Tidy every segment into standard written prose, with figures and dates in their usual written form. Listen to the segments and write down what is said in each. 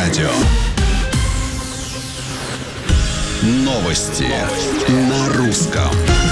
радио. Новости на русском.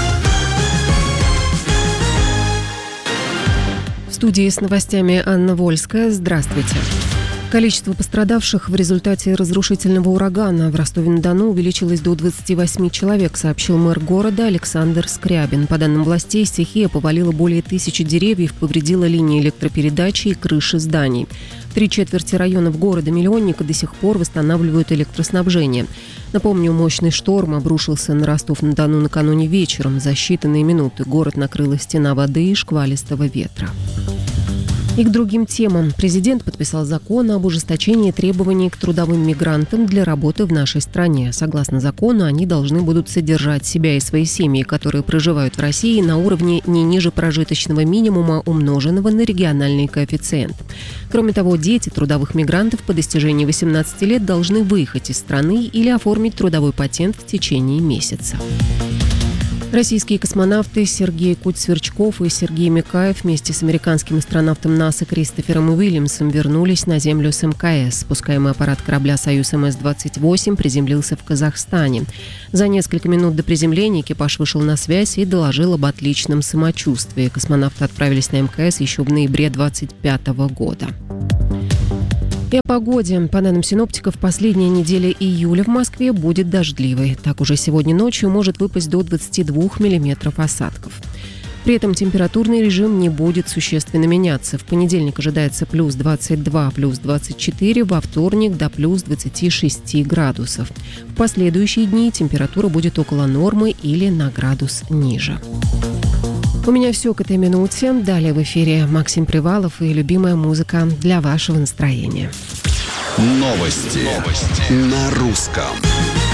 В студии с новостями Анна Вольская. Здравствуйте. Количество пострадавших в результате разрушительного урагана в Ростове-на-Дону увеличилось до 28 человек, сообщил мэр города Александр Скрябин. По данным властей, стихия повалила более 1000 деревьев, повредила линии электропередачи и крыши зданий. 3/4 районов города-миллионника до сих пор восстанавливают электроснабжение. Напомню, мощный шторм обрушился на Ростов-на-Дону накануне вечером. За считанные минуты город накрыла стена воды и шквалистого ветра. И к другим темам. Президент подписал закон об ужесточении требований к трудовым мигрантам для работы в нашей стране. Согласно закону, они должны будут содержать себя и свои семьи, которые проживают в России, на уровне не ниже прожиточного минимума, умноженного на региональный коэффициент. Кроме того, дети трудовых мигрантов по достижении 18 лет должны выехать из страны или оформить трудовой патент в течение месяца. Российские космонавты Сергей Куть-Сверчков и Сергей Микаев вместе с американским астронавтом НАСА Кристофером Уильямсом вернулись на Землю с МКС. Спускаемый аппарат корабля «Союз МС-28» приземлился в Казахстане. За несколько минут до приземления экипаж вышел на связь и доложил об отличном самочувствии. Космонавты отправились на МКС еще в ноябре 2025 года. И о погоде. По данным синоптиков, последняя неделя июля в Москве будет дождливой. Так, уже сегодня ночью может выпасть до 22 миллиметров осадков. При этом температурный режим не будет существенно меняться. В понедельник ожидается плюс 22, плюс 24, во вторник до плюс 26 градусов. В последующие дни температура будет около нормы или на градус ниже. У меня все к этой минуте. Далее в эфире Максим Привалов и любимая музыка для вашего настроения. Новости на русском.